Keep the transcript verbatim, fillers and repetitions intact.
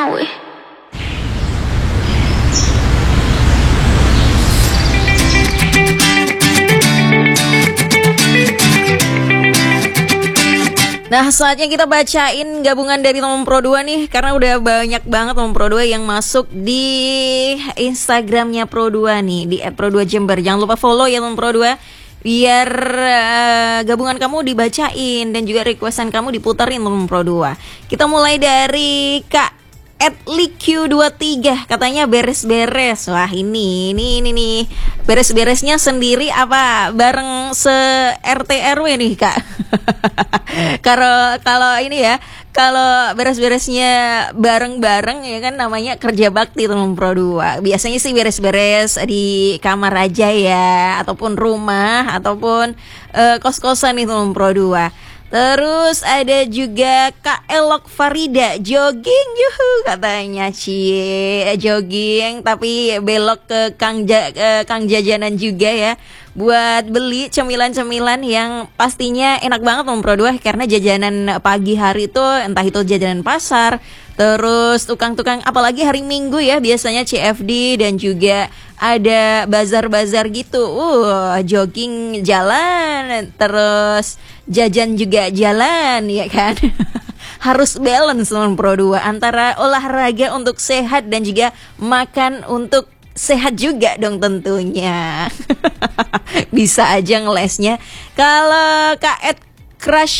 with. Nah, saatnya kita bacain gabungan dari teman Pro dua nih, karena udah banyak banget teman Pro dua yang masuk di Instagramnya Pro dua nih, di et pro dua jember. Jangan lupa follow ya teman Pro dua, biar uh, gabungan kamu dibacain dan juga requestan kamu diputarin teman Pro dua. Kita mulai dari Kak et liq dua tiga, katanya beres-beres. Wah, ini ini ini nih. Beres-beresnya sendiri apa bareng se-R T R W nih, Kak? Kalau kalau ini ya, kalau beres-beresnya bareng-bareng ya kan namanya kerja bakti teman Pro dua. Biasanya sih beres-beres di kamar aja ya, ataupun rumah, ataupun uh, kos-kosan nih teman Pro dua. Terus ada juga Kak Elok Farida, jogging yuhu katanya, cie jogging tapi belok ke Kang ja, ke Kang Jajanan juga ya, buat beli cemilan-cemilan yang pastinya enak banget teman Pro dua, karena jajanan pagi hari itu entah itu jajanan pasar, terus tukang-tukang apalagi hari Minggu ya biasanya C F D, dan juga ada bazar-bazar gitu. Uh, jogging jalan, terus jajan juga jalan ya kan. Harus balance teman Pro dua antara olahraga untuk sehat dan juga makan untuk sehat juga dong tentunya. Bisa aja ngelesnya. Kalau Kak Ed Crush